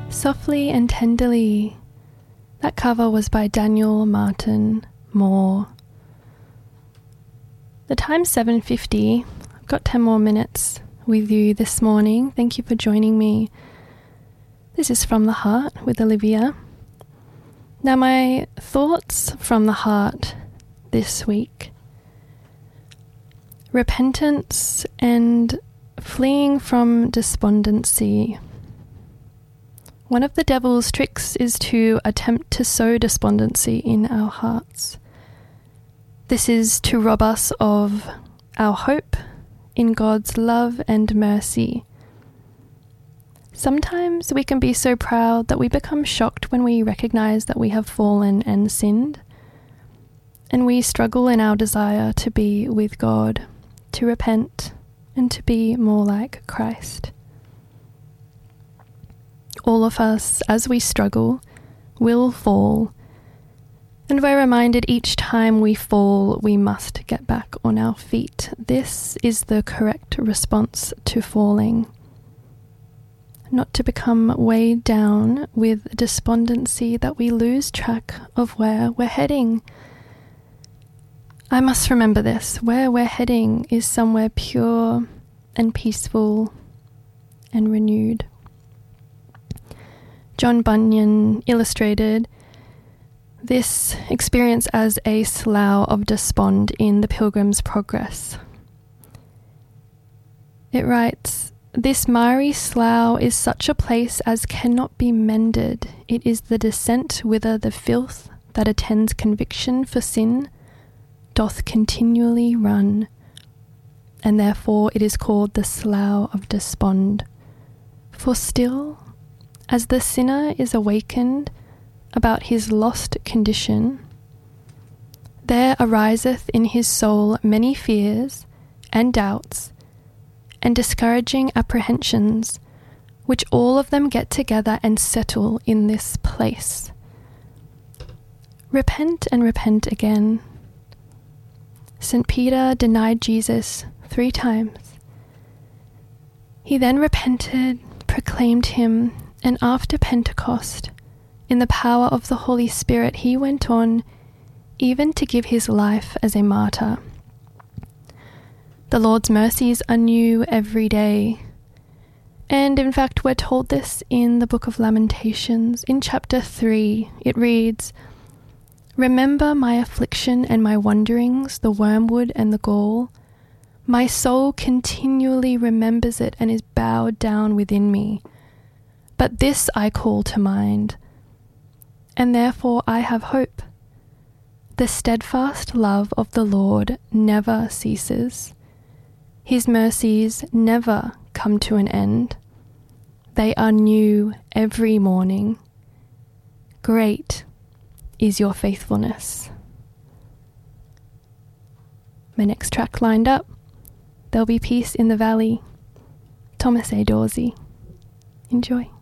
Softly and Tenderly. That cover was by Daniel Martin Moore. The time's 7:50. I've got 10 more minutes with you this morning. Thank you for joining me. This is From the Heart with Olivia. Now, my thoughts from the heart this week. Repentance and fleeing from despondency. One of the devil's tricks is to attempt to sow despondency in our hearts. This is to rob us of our hope in God's love and mercy. Sometimes we can be so proud that we become shocked when we recognize that we have fallen and sinned, and we struggle in our desire to be with God, to repent, and to be more like Christ. All of us, as we struggle, will fall, and we're reminded each time we fall, we must get back on our feet. This is the correct response to falling. Not to become weighed down with despondency that we lose track of where we're heading. I must remember this. Where we're heading is somewhere pure and peaceful and renewed. John Bunyan illustrated this experience as a slough of despond in The Pilgrim's Progress. It writes, "This miry slough is such a place as cannot be mended. It is the descent whither the filth that attends conviction for sin doth continually run, and therefore it is called the slough of despond. For still, as the sinner is awakened about his lost condition, there ariseth in his soul many fears and doubts and discouraging apprehensions, which all of them get together and settle in this place. Repent and repent again." St. Peter denied Jesus 3 times. He then repented, proclaimed him, and after Pentecost, in the power of the Holy Spirit, he went on even to give his life as a martyr. The Lord's mercies are new every day. And in fact, we're told this in the book of Lamentations. In chapter 3, it reads, "Remember my affliction and my wanderings, the wormwood and the gall. My soul continually remembers it and is bowed down within me. But this I call to mind, and therefore I have hope. The steadfast love of the Lord never ceases. His mercies never come to an end. They are new every morning. Great is your faithfulness." My next track lined up, "There'll Be Peace in the Valley," Thomas A. Dorsey. Enjoy.